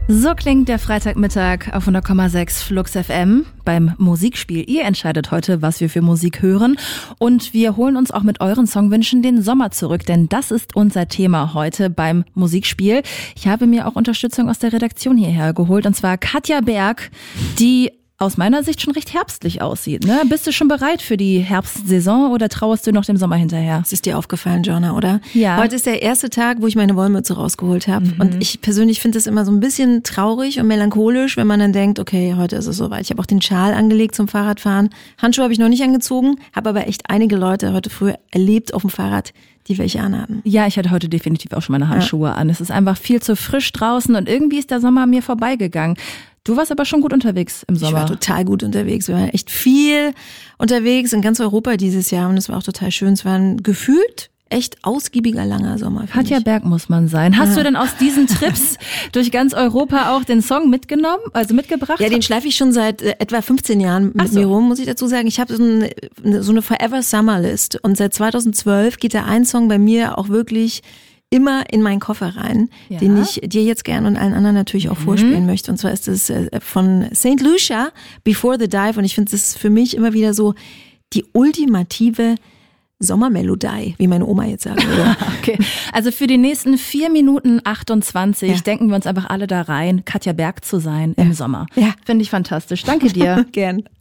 So klingt der Freitagmittag auf 100,6 Flux FM beim Musikspiel. Ihr entscheidet heute, was wir für Musik hören. Und wir holen uns auch mit euren Songwünschen den Sommer zurück, denn das ist unser Thema heute beim Musikspiel. Ich habe mir auch Unterstützung aus der Redaktion hierher geholt, und zwar Katja Berg, die aus meiner Sicht schon recht herbstlich aussieht. Ne? Bist du schon bereit für die Herbstsaison oder trauerst du noch dem Sommer hinterher? Das ist dir aufgefallen, Jonna, oder? Ja. Heute ist der erste Tag, wo ich meine Wollmütze rausgeholt habe. Und ich persönlich finde es immer so ein bisschen traurig und melancholisch, wenn man dann denkt, okay, heute ist es soweit. Ich habe auch den Schal angelegt zum Fahrradfahren. Handschuhe habe ich noch nicht angezogen, habe aber echt einige Leute heute früh erlebt auf dem Fahrrad, die welche anhatten. Ja, ich hatte heute definitiv auch schon meine Handschuhe an. Es ist einfach viel zu frisch draußen und irgendwie ist der Sommer an mir vorbeigegangen. Du warst aber schon gut unterwegs im Sommer. Ich war total gut unterwegs. Wir waren echt viel unterwegs in ganz Europa dieses Jahr und es war auch total schön. Es war ein gefühlt echt ausgiebiger, langer Sommer. Katja Berg muss man sein. Hast du denn aus diesen Trips durch ganz Europa auch den Song mitgenommen, also mitgebracht? Ja, den schleife ich schon seit etwa 15 Jahren mit mir rum, muss ich dazu sagen. Ich habe so eine Forever Summer List und seit 2012 geht der ein Song bei mir auch wirklich immer in meinen Koffer rein, den ich dir jetzt gern und allen anderen natürlich auch vorspielen möchte. Und zwar ist es von St. Lucia, Before the Dive. Und ich finde, das ist für mich immer wieder so die ultimative Sommermelodie, wie meine Oma jetzt sagen würde. Okay, also für die nächsten 4 Minuten 28 denken wir uns einfach alle da rein, Katja Berg zu sein im Sommer. Ja. Finde ich fantastisch. Danke dir. Gern.